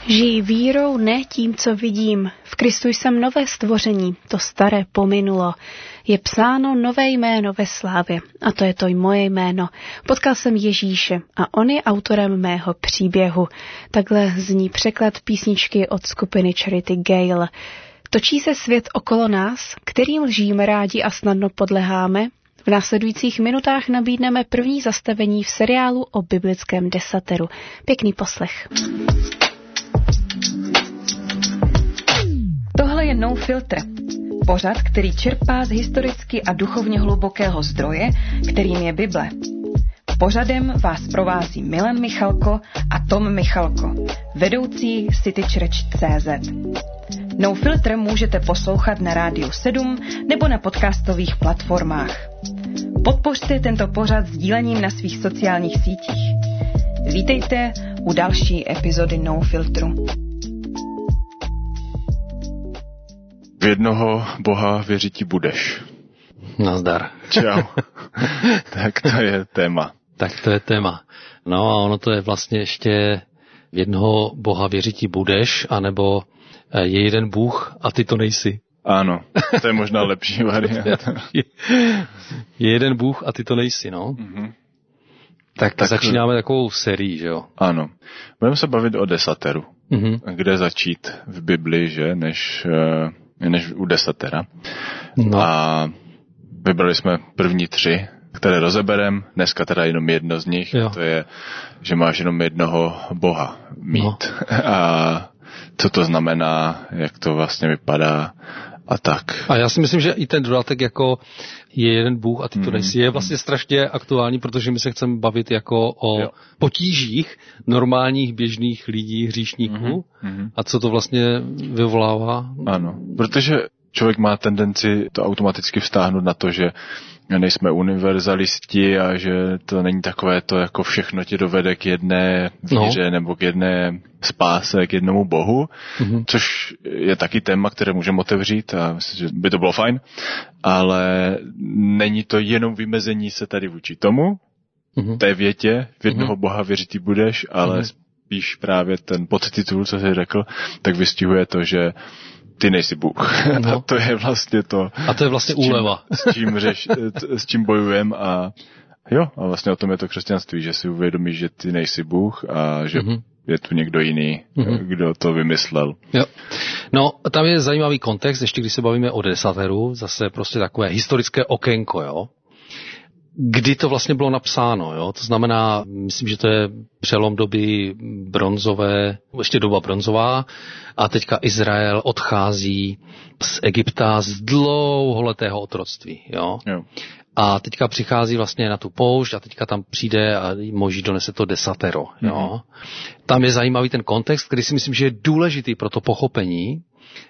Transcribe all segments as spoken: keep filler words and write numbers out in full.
Žij vírou, ne tím, co vidím. V Kristu jsem nové stvoření, to staré pominulo. Je psáno nové jméno ve slávě, a to je to moje jméno. Potkal jsem Ježíše a on je autorem mého příběhu. Takhle zní překlad písničky od skupiny Charity Gale. Točí se svět okolo nás, kterým lžíme rádi a snadno podleháme? V následujících minutách nabídneme první zastavení v seriálu o biblickém desateru. Pěkný poslech. Tohle je No Filter. Pořad, který čerpá z historicky a duchovně hlubokého zdroje, kterým je Bible. Pořadem vás provází Milan Michalko a Tom Michalko, vedoucí City Church tečka cé zet. No Filter můžete poslouchat na Rádiu sedm nebo na podcastových platformách. Podpořte tento pořad sdílením na svých sociálních sítích. Vítejte u další epizody No Filtru. V jednoho Boha věřití budeš. Nazdar. Čau. Tak to je téma. Tak to je téma. No a ono to je vlastně ještě v jednoho Boha věřití budeš, anebo je jeden Bůh a ty to nejsi. Ano, to je možná lepší varianta. Je jeden Bůh a ty to nejsi, no. Mm-hmm. Tak, tak začínáme takovou sérii, že jo? Ano. Budeme se bavit o desateru. Mm-hmm. Kde začít v Bibli, že, než, než u desatera. No. A vybrali jsme první tři, které rozeberem. Dneska teda jenom jedno z nich. Jo. To je, že máš jenom jednoho Boha mít. No. A co to znamená, jak to vlastně vypadá a tak. A já si myslím, že i ten dodatek jako je jeden Bůh a ty to nejsi, je vlastně strašně aktuální, protože my se chceme bavit jako o jo. potížích normálních běžných lidí, hříšníků mm-hmm. a co to vlastně vyvolává. Ano, protože člověk má tendenci to automaticky vztáhnout na to, že nejsme univerzalisti a že to není takové to, jako všechno ti dovede k jedné víře no. nebo k jedné spáse, k jednomu Bohu, mm-hmm. což je taky téma, které můžeme otevřít a myslím, že by to bylo fajn, ale není to jenom vymezení se tady vůči tomu, mm-hmm. té větě, v jednoho mm-hmm. Boha věřitý budeš, ale mm-hmm. spíš právě ten podtitul, co jsi řekl, tak vystihuje to, že ty nejsi Bůh. No. A to je vlastně to. A to je vlastně s čím, úleva. S čím, řeš, s čím bojujeme a jo, a vlastně o tom je to křesťanství, že si uvědomíš, že ty nejsi Bůh a že mm-hmm. je tu někdo jiný, mm-hmm. kdo to vymyslel. Jo. No, tam je zajímavý kontext, ještě když se bavíme o desateru, zase prostě takové historické okénko, jo. Kdy to vlastně bylo napsáno, jo? To znamená, myslím, že to je přelom doby bronzové, ještě doba bronzová a teďka Izrael odchází z Egypta z dlouholetého otroctví, jo? Jo. A teďka přichází vlastně na tu poušť a teďka tam přijde a Moží donese to desatero, jo? Mm-hmm. Tam je zajímavý ten kontext, který si myslím, že je důležitý pro to pochopení,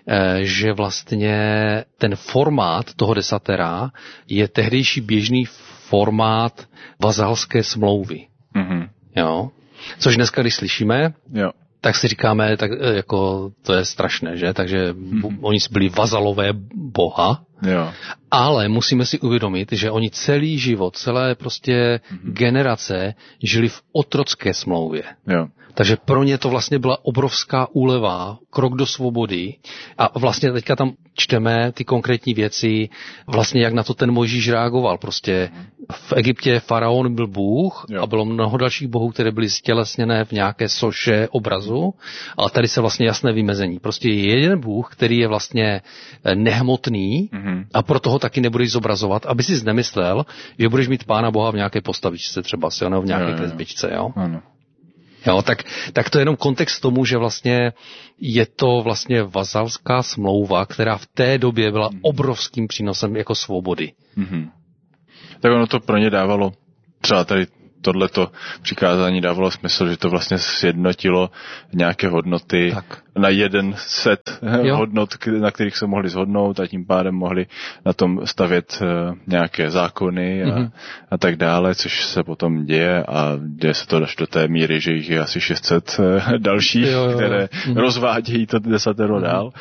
že vlastně ten formát toho desatera je tehdejší běžný formát vazalské smlouvy. Mm-hmm. Jo? Což dneska, když slyšíme, jo. tak si říkáme, tak jako to je strašné, že? Takže mm-hmm. oni byli vazalové Boha, jo. ale musíme si uvědomit, že oni celý život, celé prostě mm-hmm. generace žili v otrocké smlouvě. Jo. Takže pro ně to vlastně byla obrovská úleva, krok do svobody a vlastně teďka tam čteme ty konkrétní věci, vlastně jak na to ten Mojžíš reagoval. Prostě v Egyptě faraon byl Bůh jo. a bylo mnoho dalších bohů, které byly stělesněné v nějaké soše obrazu, ale tady se vlastně jasné vymezení. Prostě je jeden Bůh, který je vlastně nehmotný mm-hmm. a proto ho taky nebudeš zobrazovat, aby si nemyslel, že budeš mít Pána Boha v nějaké postavičce třeba, nebo v nějaké kresbičce, jo? Ano. Jo, tak, tak to je jenom kontext tomu, že vlastně je to vlastně vazalská smlouva, která v té době byla obrovským přínosem jako svobody. Mm-hmm. Tak ono to pro ně dávalo, třeba tady tohleto přikázání dávalo smysl, že to vlastně sjednotilo nějaké hodnoty tak. na jeden set jo. hodnot, na kterých se mohli shodnout a tím pádem mohli na tom stavět nějaké zákony a, mm-hmm. a tak dále, což se potom děje a děje se to až do té míry, že jich je asi šest set dalších, jo, jo. které mm-hmm. rozvádějí to desatero mm-hmm. dál.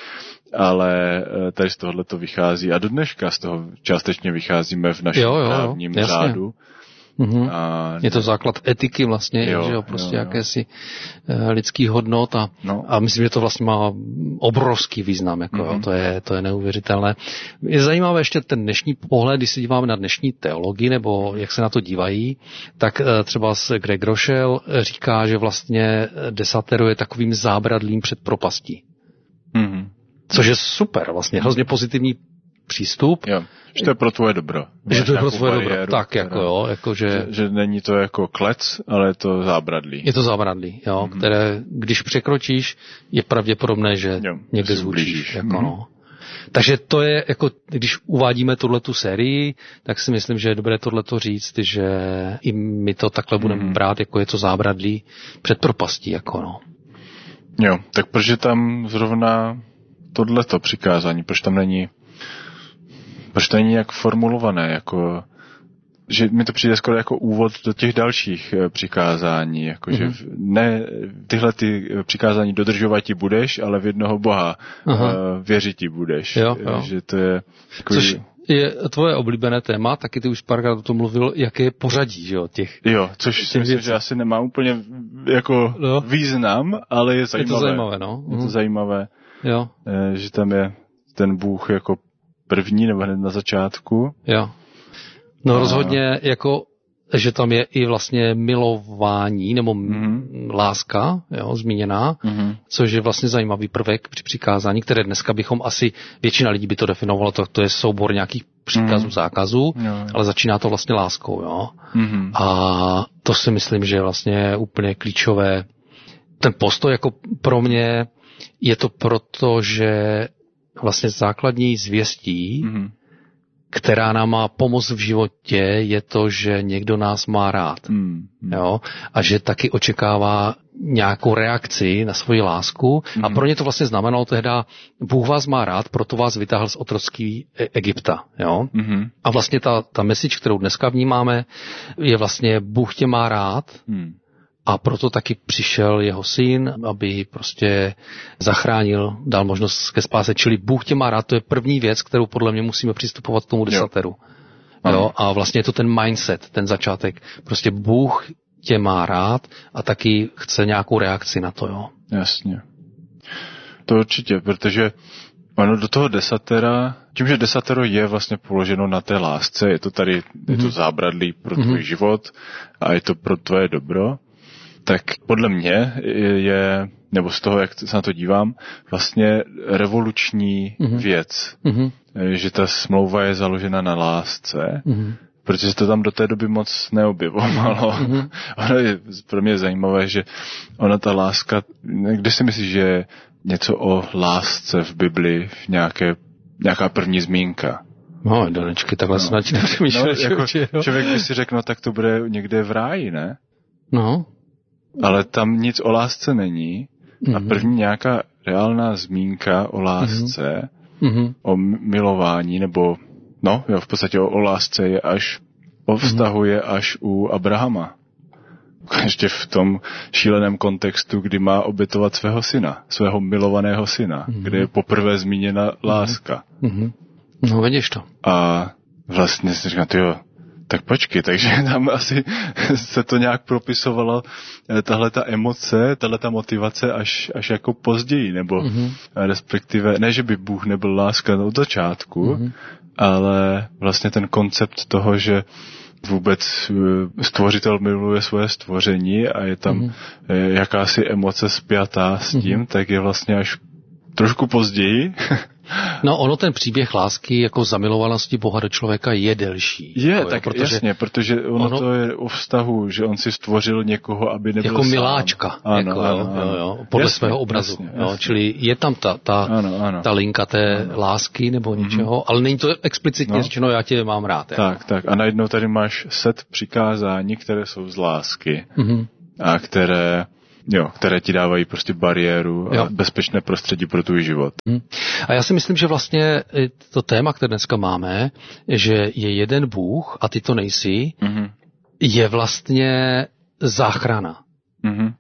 Ale tady z tohohle to vychází a do dneška z toho částečně vycházíme v našem právním řádu. Mm-hmm. A... Je to základ etiky vlastně, jo, že jo, prostě jo, jo. jakési uh, lidský hodnot a, no. a myslím, že to vlastně má obrovský význam, jako, mm-hmm. jo, to je, to je neuvěřitelné. Je zajímavé ještě ten dnešní pohled, když se díváme na dnešní teologii, nebo jak se na to dívají, tak uh, třeba Greg Rochelle říká, že vlastně desatero je takovým zábradlím před propastí. Mm-hmm. Což je super, vlastně hrozně pozitivní přístup. Jo, že to je pro tvoje dobro. Že to je pro tvoje dobro, tak jako jo. Jako že, že, že není to jako klec, ale je to zábradlí. Je to zábradlí, jo, mm-hmm. které, když překročíš, je pravděpodobné, že jo, někde zvučíš. Jako, mm-hmm. no. Takže to je, jako, když uvádíme tuhletu sérii, tak si myslím, že je dobré tohleto říct, že i my to takhle budeme mm-hmm. brát, jako je to zábradlí před propastí, jako no. Jo, tak proč je tam zrovna tohleto přikázání, proč tam není proč to není jak formulované, jako, že mi to přijde skoro jako úvod do těch dalších přikázání, jako, mm-hmm. že ne tyhle ty přikázání dodržovat ti budeš, ale v jednoho Boha Aha. věřit ti budeš. Jo, jo. Že to je takový... Což je tvoje oblíbené téma, taky ty už párkrát o tom mluvil, jaké je pořadí, že jo, těch. Jo, což si myslím, že asi nemá úplně jako no. význam, ale je zajímavé. Je to zajímavé, no. Je to mm. zajímavé, jo. že tam je ten Bůh jako první nebo hned na začátku. Jo. No a... rozhodně jako, že tam je i vlastně milování nebo mm-hmm. láska, jo, zmíněná, mm-hmm. což je vlastně zajímavý prvek při přikázání, které dneska bychom asi, většina lidí by to definovalo, to, to je soubor nějakých příkazů, mm-hmm. zákazů, jo, jo. ale začíná to vlastně láskou, jo. Mm-hmm. A to si myslím, že je vlastně úplně klíčové. Ten postoj jako pro mě je to proto, že vlastně základní zvěstí, mm-hmm. která nám má pomoct v životě, je to, že někdo nás má rád. Mm-hmm. Jo? A že taky očekává nějakou reakci na svoji lásku. Mm-hmm. A pro ně to vlastně znamenalo tehda, Bůh vás má rád, proto vás vytáhl z otroctví Egypta. Jo? Mm-hmm. A vlastně ta, ta message, kterou dneska vnímáme, je vlastně Bůh tě má rád, mm. A proto taky přišel jeho syn, aby prostě zachránil, dal možnost ke spáse. Čili Bůh tě má rád, to je první věc, kterou podle mě musíme přistupovat k tomu desateru. Jo. Jo? A vlastně je to ten mindset, ten začátek. Prostě Bůh tě má rád a taky chce nějakou reakci na to. Jo. Jasně. To určitě, protože ono do toho desatera, tím, že desatero je vlastně položeno na té lásce, je to tady, mm-hmm. je to zábradlí pro tvůj mm-hmm. život a je to pro tvoje dobro, tak podle mě je, nebo z toho, jak se na to dívám, vlastně revoluční mm-hmm. věc. Mm-hmm. Že ta smlouva je založena na lásce, mm-hmm. protože se to tam do té doby moc neobjevovalo. Mm-hmm. Ono je pro mě zajímavé, že ona ta láska, kde si myslíš, že je něco o lásce v Bibli, v nějaké, nějaká první zmínka? No, Donečky, takhle no. se na ti nepřemýšlel. No, jako člověk by si řekl, no tak to bude někde v ráji, ne? No. Ale tam nic o lásce není. Mm-hmm. A první nějaká reálná zmínka o lásce, mm-hmm. o milování, nebo no, jo, v podstatě o, o lásce je až, o vztahu je až u Abrahama. Ještě v tom šíleném kontextu, kdy má obětovat svého syna, svého milovaného syna, mm-hmm. kde je poprvé zmíněna láska. Mm-hmm. No, vidíš to. A vlastně si říkám, tyjo, tak počkej, takže tam asi se to nějak propisovalo, tahle ta emoce, tahle ta motivace až, až jako později, nebo mm-hmm. respektive, ne, že by Bůh nebyl láska od začátku, mm-hmm. ale vlastně ten koncept toho, že vůbec stvořitel miluje svoje stvoření a je tam mm-hmm. jakási emoce spjatá s tím, mm-hmm. tak je vlastně až trošku později. No ono ten příběh lásky jako zamilovanosti Boha do člověka je delší. Je, jako, tak protože jasně, protože ono, ono to je o vztahu, že on si stvořil někoho, aby nebyl jako sám. miláčka, ano, jako, ano, ano. Jo, jo, podle jasně, svého obrazu. Jasně, jasně. Jo, čili je tam ta, ta, ano, ano. ta linka té ano. lásky nebo něčeho, mm-hmm. ale není to explicitně no. řečeno, já tě mám rád. Jako. Tak, tak. A najednou tady máš set přikázání, které jsou z lásky mm-hmm. a které... Jo, které ti dávají prostě bariéru a jo. bezpečné prostředí pro tvůj život. Hmm. A já si myslím, že vlastně to téma, které dneska máme, že je jeden Bůh a ty to nejsi, mm-hmm. je vlastně záchrana. Mm-hmm.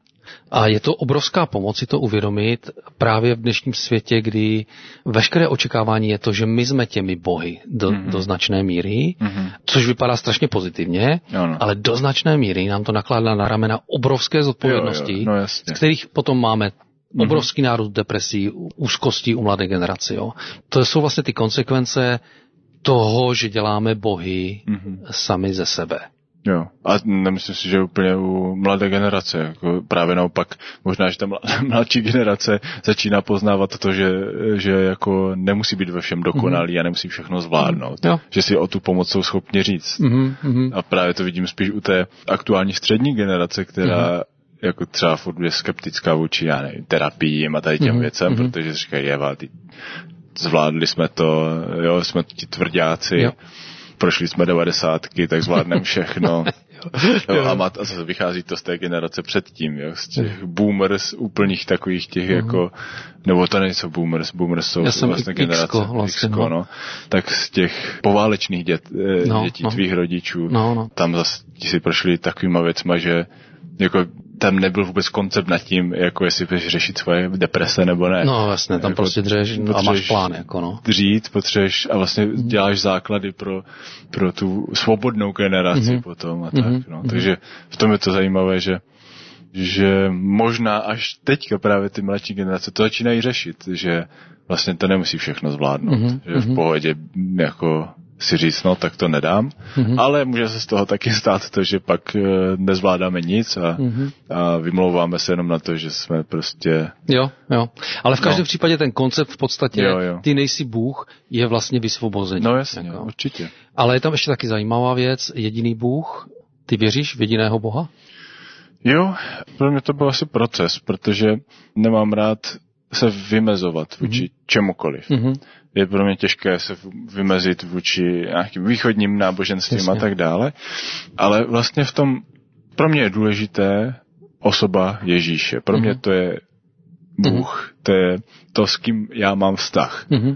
A je to obrovská pomoc si to uvědomit právě v dnešním světě, kdy veškeré očekávání je to, že my jsme těmi bohy do, mm-hmm. do značné míry, mm-hmm. což vypadá strašně pozitivně, jo, no. ale do značné míry nám to nakládá na ramena obrovské zodpovědnosti, jo, jo, no z kterých potom máme obrovský nárůst depresí, úzkostí u mladé generace. Jo. To jsou vlastně ty konsekvence toho, že děláme bohy mm-hmm. sami ze sebe. Jo, a nemyslím si, že úplně u mladé generace, jako právě naopak, možná, že ta mladší generace začíná poznávat to, že, že jako nemusí být ve všem dokonalý mm-hmm. a nemusí všechno zvládnout, jo. že si o tu pomoc jsou schopni říct. Mm-hmm. A právě to vidím spíš u té aktuální střední generace, která mm-hmm. jako třeba furt je skeptická vůči, já nevím, terapiím a tady těm mm-hmm. věcem, mm-hmm. protože říkají, jeva, ty, zvládli jsme to, jo, jsme ti tvrďáci, jo. prošli jsme devadesátky, tak zvládneme všechno. jo, a, mat, a zase vychází to z té generace předtím, jo, z těch boomers, úplných takových těch uh-huh. jako, nebo to nejsou boomers, boomers jsou Já vlastně generace, vlastně, X-ko, no. tak z těch poválečných dět, no, dětí no. tvých rodičů, no, no. tam zase si prošli takovýma věcma, že jako tam nebyl vůbec koncept nad tím, jako jestli budeš řešit svoje deprese nebo ne. No jasně, tam jako prostě dřeš a máš plán, jako no. Dřít, potřebuješ a vlastně mm. děláš základy pro, pro tu svobodnou generaci mm-hmm. potom a tak, mm-hmm. no. Takže v tom je to zajímavé, že že možná až teďka právě ty mladší generace to začínají řešit, že vlastně to nemusí všechno zvládnout, mm-hmm. že v pohodě jako si říct, no tak to nedám, mm-hmm. ale může se z toho taky stát to, že pak nezvládáme nic a, mm-hmm. a vymlouváme se jenom na to, že jsme prostě... Jo, jo. Ale v každém no. případě ten koncept v podstatě, jo, jo. ty nejsi Bůh, je vlastně vysvobození. No jasně, jako. určitě. Ale je tam ještě taky zajímavá věc, jediný Bůh, ty věříš v jediného Boha? Jo, pro mě to byl asi proces, protože nemám rád se vymezovat vůči mm-hmm. čemukoliv. Mm-hmm. Je pro mě těžké se vymezit vůči nějakým východním náboženstvím Jasně. a tak dále, ale vlastně v tom pro mě je důležité osoba Ježíše. Pro mm-hmm. mě to je Bůh, mm-hmm. to je to, s kým já mám vztah. Mm-hmm.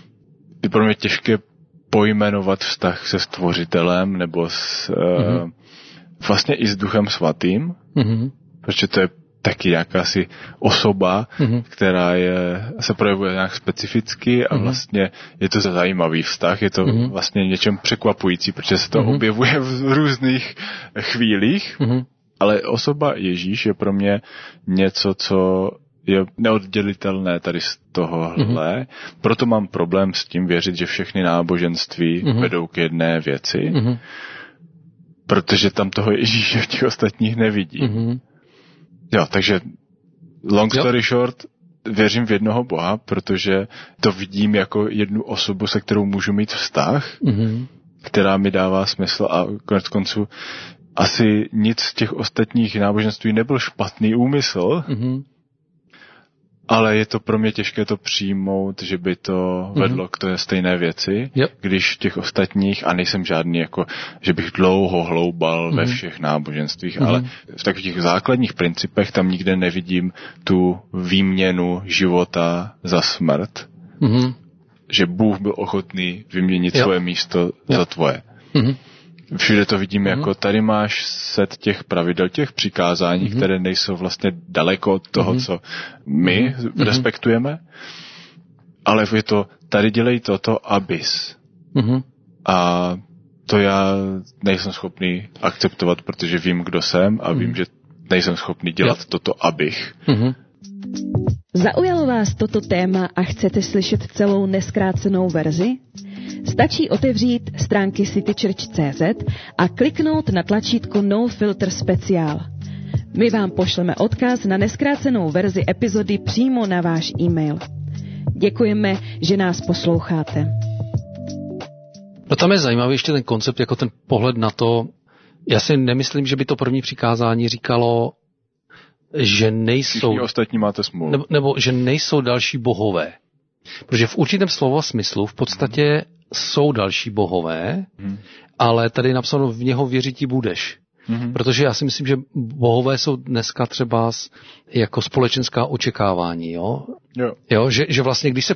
Je pro mě těžké pojmenovat vztah se Stvořitelem nebo s, mm-hmm. uh, vlastně i s Duchem Svatým, mm-hmm. protože to je taky jakási osoba, mm-hmm. která je, se projevuje nějak specificky a mm-hmm. vlastně je to zajímavý vztah, je to mm-hmm. vlastně něčem překvapující, protože se to mm-hmm. objevuje v různých chvílích, mm-hmm. ale osoba Ježíš je pro mě něco, co je neoddělitelné tady z tohohle, mm-hmm. proto mám problém s tím věřit, že všechny náboženství mm-hmm. vedou k jedné věci, mm-hmm. protože tam toho Ježíše v těch ostatních nevidím. Mm-hmm. Jo, takže long story jo. short, věřím v jednoho Boha, protože to vidím jako jednu osobu, se kterou můžu mít vztah, mm-hmm. která mi dává smysl a konec konců asi nic z těch ostatních náboženství nebyl špatný úmysl, mm-hmm. ale je to pro mě těžké to přijmout, že by to vedlo mm-hmm. k té stejné věci, yep. když v těch ostatních, a nejsem žádný jako, že bych dlouho hloubal mm-hmm. ve všech náboženstvích, mm-hmm. ale v takových základních principech tam nikde nevidím tu výměnu života za smrt, mm-hmm. že Bůh byl ochotný vyměnit yep. svoje místo yep. za tvoje. Mm-hmm. Všude to vidíme, mm-hmm. jako tady máš set těch pravidel, těch přikázání, mm-hmm. které nejsou vlastně daleko od toho, mm-hmm. co my mm-hmm. respektujeme, ale je to, tady dělej toto, abys. Mm-hmm. A to já nejsem schopný akceptovat, protože vím, kdo jsem a mm-hmm. vím, že nejsem schopný dělat jo. toto, abych. Mm-hmm. Zaujalo vás toto téma a chcete slyšet celou nezkrácenou verzi? Stačí otevřít stránky citychurch tečka cé zet a kliknout na tlačítko No Filter Speciál. My vám pošleme odkaz na nezkrácenou verzi epizody přímo na váš e-mail. Děkujeme, že nás posloucháte. No tam je zajímavý ještě ten koncept, jako ten pohled na to. Já si nemyslím, že by to první přikázání říkalo, že nejsou... Všichni ostatní máte smůlu. Nebo, nebo že nejsou další bohové. Protože v určitém slova smyslu v podstatě hmm. jsou další bohové, hmm. ale tady je napsáno, v něho věřití budeš. Hmm. Protože já si myslím, že bohové jsou dneska třeba jako společenská očekávání. Jo? Jo. Jo, že, že vlastně, když se